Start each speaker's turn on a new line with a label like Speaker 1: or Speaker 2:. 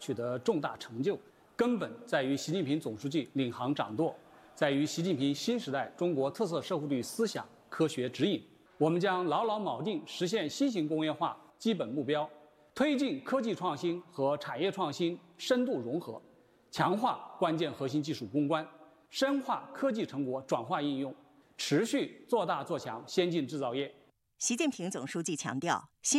Speaker 1: 取得重大成就，根本在于习近平总书记领航掌舵，在于习近平新时代中国特色社会主义思想科学指引。我们将牢牢铆定实现新型工业化基本目标，推进科技创新和产业创新深度融合，强化关键核心技术攻关，深化科技成果转化应用，持续做大做强先进制造业。
Speaker 2: 习近平总书记强调，